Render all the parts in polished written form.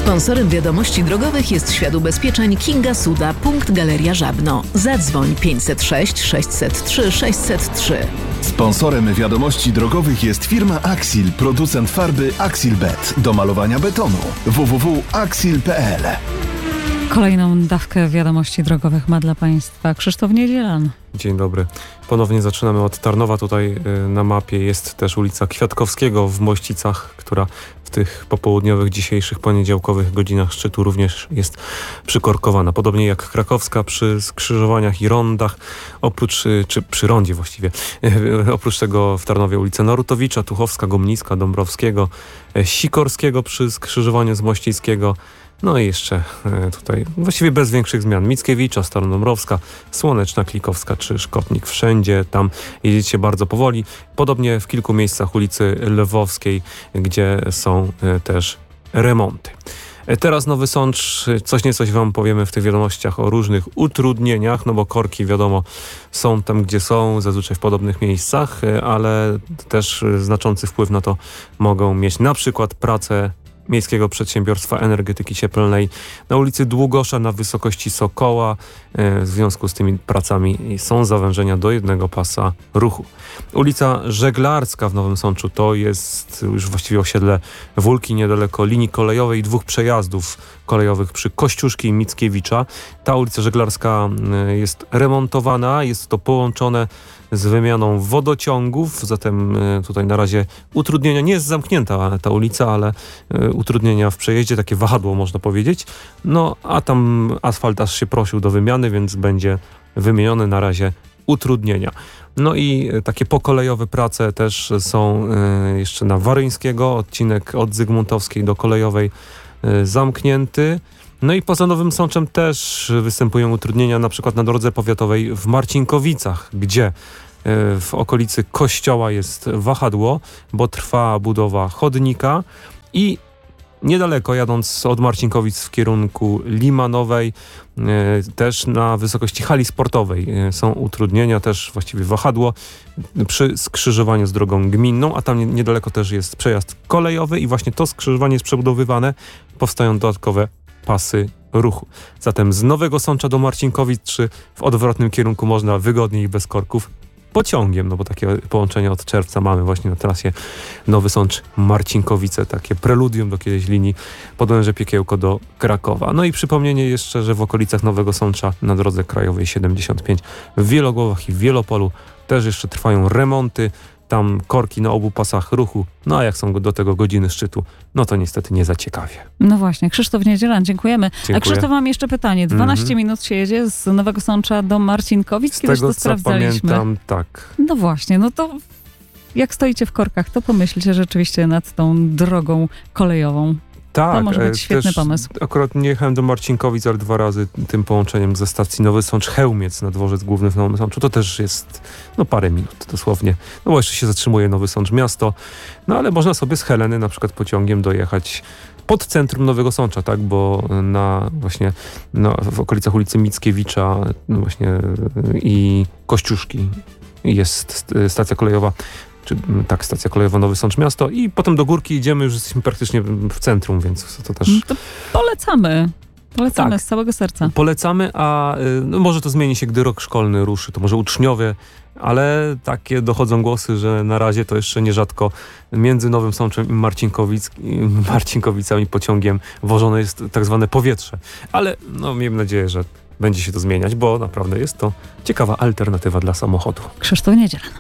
Sponsorem wiadomości drogowych jest Świat Ubezpieczeń Kinga Suda, punkt Galeria Żabno. Zadzwoń 506 603 603. Sponsorem wiadomości drogowych jest firma Axil, producent farby Axilbet do malowania betonu. www.axil.pl. Kolejną dawkę wiadomości drogowych ma dla Państwa Krzysztof Niedzielan. Dzień dobry. Ponownie zaczynamy od Tarnowa. Tutaj na mapie jest też ulica Kwiatkowskiego w Mościcach, która w tych popołudniowych, dzisiejszych, poniedziałkowych godzinach szczytu również jest przykorkowana. Podobnie jak Krakowska przy skrzyżowaniach i rondach, czy przy rondzie właściwie. Oprócz tego w Tarnowie ulice Narutowicza, Tuchowska, Gomnicka, Dąbrowskiego, Sikorskiego przy skrzyżowaniu z Mościckiego. No i jeszcze tutaj właściwie bez większych zmian. Mickiewicza, Starodąbrowska, Słoneczna, Klikowska czy Szkopnik. Wszędzie tam jedziecie bardzo powoli. Podobnie w kilku miejscach ulicy Lwowskiej, gdzie są też remonty. Teraz Nowy Sącz, coś niecoś wam powiemy w tych wiadomościach o różnych utrudnieniach, no bo korki wiadomo są tam, gdzie są, zazwyczaj w podobnych miejscach, ale też znaczący wpływ na to mogą mieć na przykład prace Miejskiego Przedsiębiorstwa Energetyki Cieplnej na ulicy Długosza na wysokości Sokoła. W związku z tymi pracami są zawężenia do jednego pasa ruchu. Ulica Żeglarska w Nowym Sączu to jest już właściwie osiedle Wólki, niedaleko linii kolejowej i dwóch przejazdów kolejowych przy Kościuszki i Mickiewicza. Ta ulica Żeglarska jest remontowana, jest to połączone z wymianą wodociągów, zatem tutaj na razie utrudnienia, nie jest zamknięta ta ulica, ale utrudnienia w przejeździe, takie wahadło można powiedzieć. No a tam asfalt aż się prosił do wymiany, więc będzie wymienione na razie utrudnienia. No i takie pokolejowe prace też są jeszcze na Waryńskiego, odcinek od Zygmuntowskiej do Kolejowej zamknięty. No i poza Nowym Sączem też występują utrudnienia, na przykład na drodze powiatowej w Marcinkowicach, gdzie w okolicy kościoła jest wahadło, bo trwa budowa chodnika i niedaleko, jadąc od Marcinkowic w kierunku Limanowej, też na wysokości hali sportowej są utrudnienia, też właściwie wahadło przy skrzyżowaniu z drogą gminną, a tam niedaleko też jest przejazd kolejowy i właśnie to skrzyżowanie jest przebudowywane, powstają dodatkowe pasy ruchu. Zatem z Nowego Sącza do Marcinkowic, czy w odwrotnym kierunku można wygodniej i bez korków pociągiem, no bo takie połączenie od czerwca mamy właśnie na trasie Nowy Sącz-Marcinkowice, takie preludium do kiedyś linii Podłęże Piekiełko do Krakowa. No i przypomnienie jeszcze, że w okolicach Nowego Sącza na drodze krajowej 75 w Wielogłowach i w Wielopolu też jeszcze trwają remonty. Tam korki na obu pasach ruchu, no a jak są do tego godziny szczytu, no to niestety nie za ciekawie. No właśnie, Krzysztof Niedzielan, dziękujemy. Dziękuję. A Krzysztof, mam jeszcze pytanie. 12 minut się jedzie z Nowego Sącza do Marcinkowic, z kiedyś tego, to sprawdzaliśmy. Pamiętam, tak. No właśnie, no to jak stoicie w korkach, to pomyślcie rzeczywiście nad tą drogą kolejową. Tak, to może być świetny pomysł. Akurat nie jechałem do Marcinkowic, ale 2 razy tym połączeniem ze stacji Nowy Sącz-Chełmiec na dworzec główny w Nowym Sączu. To też jest parę minut dosłownie. No bo jeszcze się zatrzymuje Nowy Sącz miasto. No ale można sobie z Heleny na przykład pociągiem dojechać pod centrum Nowego Sącza, tak? Bo w okolicach ulicy Mickiewicza właśnie i Kościuszki jest stacja kolejowa. Stacja kolejowa Nowy Sącz Miasto i potem do Górki idziemy, już jesteśmy praktycznie w centrum, więc to też... To polecamy tak, z całego serca. Polecamy, a może to zmieni się, gdy rok szkolny ruszy, to może uczniowie, ale takie dochodzą głosy, że na razie to jeszcze nierzadko między Nowym Sączem i Marcinkowicami pociągiem wożone jest tak zwane powietrze. Ale miejmy nadzieję, że będzie się to zmieniać, bo naprawdę jest to ciekawa alternatywa dla samochodu. Krzysztof Niedzielan.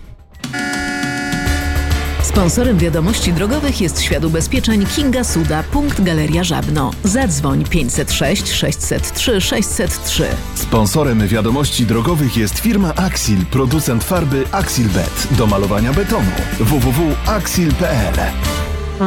Sponsorem wiadomości drogowych jest Świat Ubezpieczeń Kinga Suda, punkt Galeria Żabno. Zadzwoń 506 603 603. Sponsorem wiadomości drogowych jest firma Axil, producent farby Axilbet do malowania betonu. www.axil.pl.